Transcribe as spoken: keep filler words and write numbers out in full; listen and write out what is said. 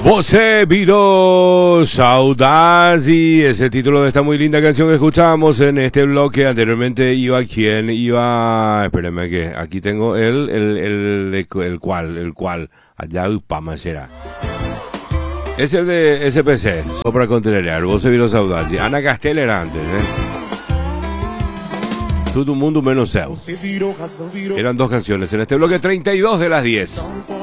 Voce Virus Audaci es el título de esta muy linda canción que escuchamos en este bloque. Anteriormente iba quien iba, espérenme que aquí tengo el, el, el, el, el cual, el cual, allá Upama será. Es el de S P C, Sopra Contenerear, Voce Virus Audaci. Ana Castell era antes, ¿eh? Todo el mundo menos Zeus. Eran dos canciones en este bloque, treinta y dos de las diez.